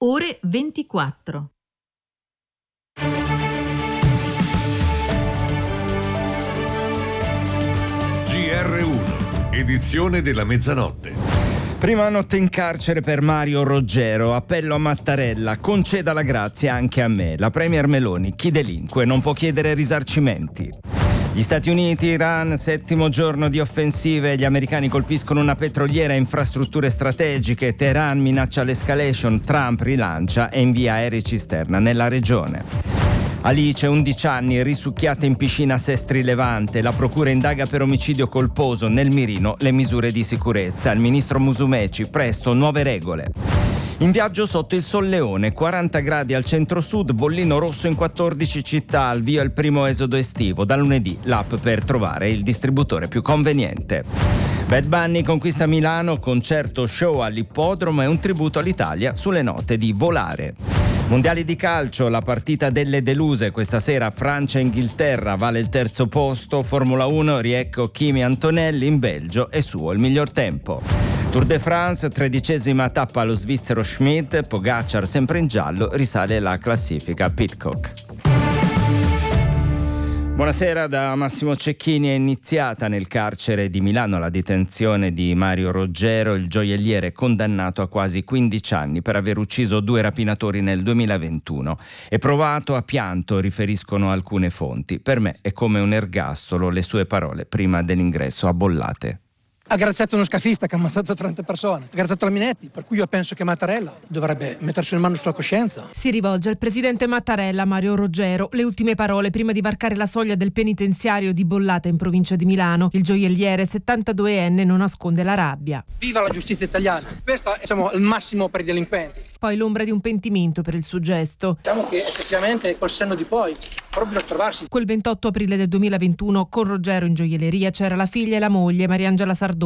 ore 24. GR1, edizione della mezzanotte. Prima notte in carcere per Mario Roggero, appello a Mattarella, conceda la grazia anche a me. La premier Meloni, chi delinque non può chiedere risarcimenti. Gli Stati Uniti, Iran, 7° giorno di offensive, gli americani colpiscono una petroliera e infrastrutture strategiche, Teheran minaccia l'escalation, Trump rilancia e invia aerei cisterna nella regione. Alice, 11 anni, risucchiata in piscina a Sestri Levante. La procura indaga per omicidio colposo. Nel mirino le misure di sicurezza. Il ministro Musumeci, presto nuove regole. In viaggio sotto il Sol Leone, 40 gradi al centro-sud, bollino rosso in 14 città, al via il primo esodo estivo. Da lunedì l'app per trovare il distributore più conveniente. Bad Bunny conquista Milano, concerto show all'ippodromo e un tributo all'Italia sulle note di Volare. Mondiali di calcio, la partita delle deluse questa sera, Francia-Inghilterra, vale il terzo posto, Formula 1, riecco Kimi Antonelli, in Belgio è suo il miglior tempo. Tour de France, 13ª tappa allo svizzero Schmid, Pogacar sempre in giallo, risale la classifica Pidcock. Buonasera, da Massimo Cecchini. È iniziata nel carcere di Milano la detenzione di Mario Roggero, il gioielliere condannato a quasi 15 anni per aver ucciso 2 rapinatori nel 2021. È provato a pianto, riferiscono alcune fonti. Per me è come un ergastolo, le sue parole prima dell'ingresso a Bollate. Ha graziato uno scafista che ha ammazzato 30 persone, ha graziato la Minetti, per cui io penso che Mattarella dovrebbe mettersi le mani sulla coscienza. Si rivolge al presidente Mattarella, Mario Roggero, le ultime parole prima di varcare la soglia del penitenziario di Bollate in provincia di Milano. Il gioielliere 72enne non nasconde la rabbia. Viva la giustizia italiana, questo è il massimo per i delinquenti. Poi l'ombra di un pentimento per il suo gesto. Diciamo che effettivamente col senno di poi, proprio per trovarsi. Quel 28 aprile del 2021 con Roggero in gioielleria c'era la figlia e la moglie, Mariangela Sardone,